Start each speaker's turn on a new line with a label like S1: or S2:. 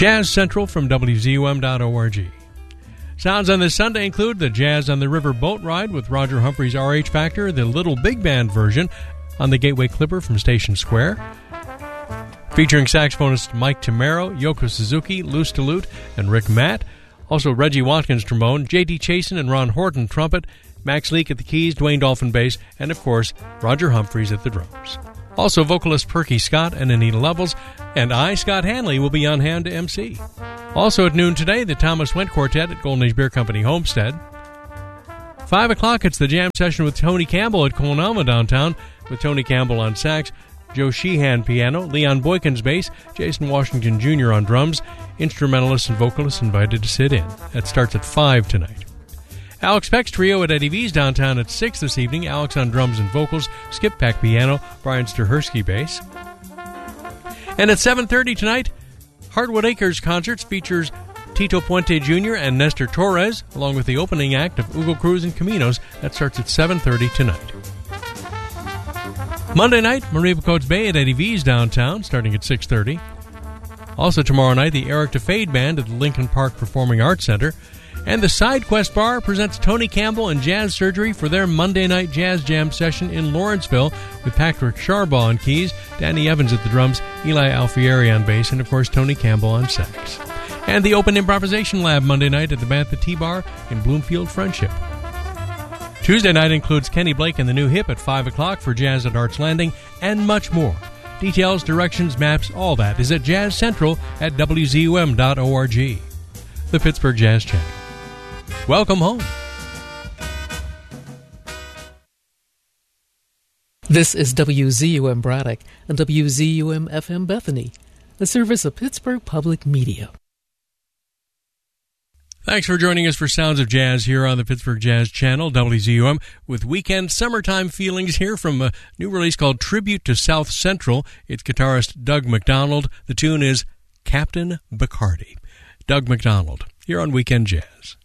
S1: Jazz Central from WZUM.org. Sounds on this Sunday include the Jazz on the River boat ride with Roger Humphrey's RH Factor, the Little Big Band version on the Gateway Clipper from Station Square, featuring saxophonist Mike Tamaro, Yoko Suzuki, Lou Stallute, and Rick Matt. Also Reggie Watkins trombone, J.D. Chasen and Ron Horton trumpet, Max Leake at the keys, Dwayne Dolphin bass, and of course Roger Humphreys at the drums. Also vocalist Perky Scott and Anita Levels, and I, Scott Hanley, will be on hand to MC. Also at noon today, the Thomas Went Quartet at Golden Age Beer Company Homestead. 5 o'clock, it's the jam session with Tony Campbell at Colonama downtown, with Tony Campbell on sax, Joe Sheehan piano, Leon Boykins bass, Jason Washington Jr. on drums, instrumentalists and vocalists invited to sit in. That starts at 5 tonight. Alex Peck's trio at Eddie V's downtown at 6 this evening. Alex on drums and vocals, Skip Peck piano, Brian Stahersky bass. And at 7:30 tonight, Hardwood Acres Concerts features Tito Puente Jr. and Nestor Torres, along with the opening act of Hugo Cruz and Caminos. That starts at 7:30 tonight. Monday night, Marie Coates Bay at Eddie V's downtown, starting at 6:30. Also tomorrow night, the Eric DeFade Band at the Lincoln Park Performing Arts Center. And the SideQuest Bar presents Tony Campbell and Jazz Surgery for their Monday night jazz jam session in Lawrenceville with Patrick Sharbaugh on keys, Danny Evans at the drums, Eli Alfieri on bass, and of course Tony Campbell on sax. And the Open Improvisation Lab Monday night at the Bantha Tea Bar in Bloomfield Friendship. Tuesday night includes Kenny Blake and the New Hip at 5 o'clock for Jazz at Arts Landing, and much more. Details, directions, maps, all that is at Jazz Central at WZUM.org. The Pittsburgh Jazz Channel. Welcome home.
S2: This is WZUM Braddock and WZUM FM Bethany, a service of Pittsburgh Public Media.
S1: Thanks for joining us for Sounds of Jazz here on the Pittsburgh Jazz Channel, WZUM, with weekend summertime feelings here from a new release called Tribute to South Central. It's guitarist Doug McDonald. The tune is Captain Bacardi. Doug McDonald, here on Weekend Jazz.